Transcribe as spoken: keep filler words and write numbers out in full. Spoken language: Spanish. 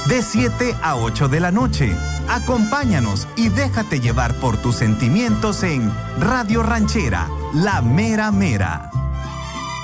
de siete a ocho de la noche. Acompáñanos y déjate llevar por tus sentimientos en Radio Ranchera, La Mera Mera.